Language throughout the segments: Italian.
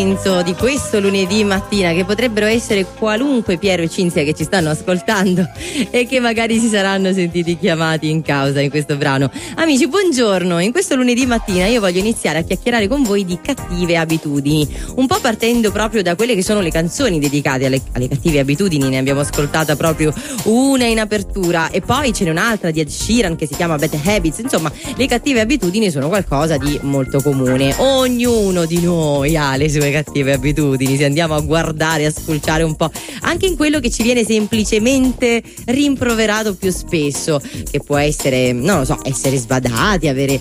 di questo lunedì mattina, che potrebbero essere qualunque Piero e Cinzia che ci stanno ascoltando e che magari si saranno sentiti chiamati in causa in questo brano. Amici, buongiorno. In questo lunedì mattina io voglio iniziare a chiacchierare con voi di cattive abitudini, un po' partendo proprio da quelle che sono le canzoni dedicate alle cattive abitudini. Ne abbiamo ascoltata proprio una in apertura e poi ce n'è un'altra di Ed Sheeran che si chiama Bad Habits. Insomma, le cattive abitudini sono qualcosa di molto comune. Ognuno di noi ha le sue cattive abitudini, se andiamo a guardare, a spulciare un po' anche in quello che ci viene semplicemente rimproverato più spesso, che può essere, non lo so, essere sbadati, avere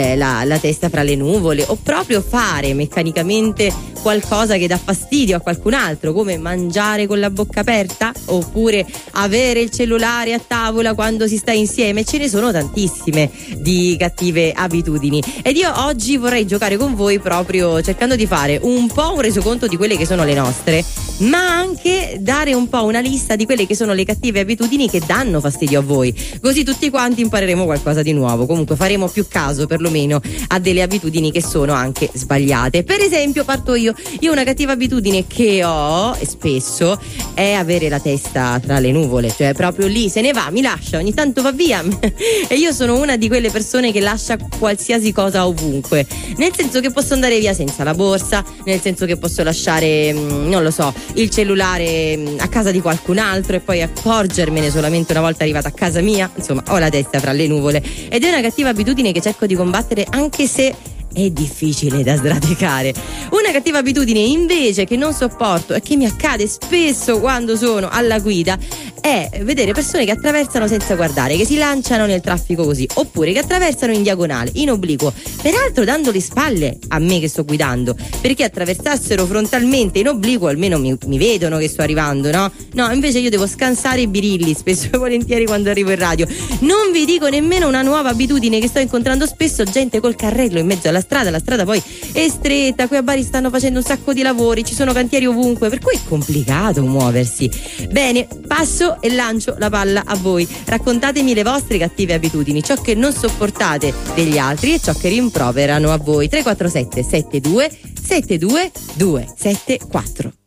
la testa fra le nuvole, o proprio fare meccanicamente qualcosa che dà fastidio a qualcun altro, come mangiare con la bocca aperta, oppure avere il cellulare a tavola quando si sta insieme. Ce ne sono tantissime di cattive abitudini ed io oggi vorrei giocare con voi proprio cercando di fare un po' un resoconto di quelle che sono le nostre, ma anche dare un po' una lista di quelle che sono le cattive abitudini che danno fastidio a voi, così tutti quanti impareremo qualcosa di nuovo. Comunque faremo più caso perlomeno a delle abitudini che sono anche sbagliate. Per esempio parto io una cattiva abitudine che ho e spesso è avere la testa tra le nuvole, cioè proprio lì se ne va, mi lascia, ogni tanto va via e io sono una di quelle persone che lascia qualsiasi cosa ovunque, nel senso che posso andare via senza la borsa, nel senso che posso lasciare, non lo so, il cellulare a casa di qualcun altro e poi accorgermene solamente una volta arrivata a casa mia. Insomma, ho la testa fra le nuvole ed è una cattiva abitudine che cerco di combattere, anche se è difficile da sradicare. Una cattiva abitudine invece che non sopporto e che mi accade spesso quando sono alla guida è vedere persone che attraversano senza guardare, che si lanciano nel traffico così, oppure che attraversano in diagonale, in obliquo, peraltro dando le spalle a me che sto guidando, perché attraversassero frontalmente in obliquo almeno mi vedono che sto arrivando, no? No, invece io devo scansare i birilli spesso e volentieri quando arrivo in radio. Non vi dico nemmeno una nuova abitudine che sto incontrando spesso: gente col carrello in mezzo alla strada. La strada poi è stretta, qui a Bari stanno facendo un sacco di lavori, ci sono cantieri ovunque, per cui è complicato muoversi. Bene, passo e lancio la palla a voi. Raccontatemi le vostre cattive abitudini, ciò che non sopportate degli altri e ciò che rimproverano a voi. 347 72 72 274.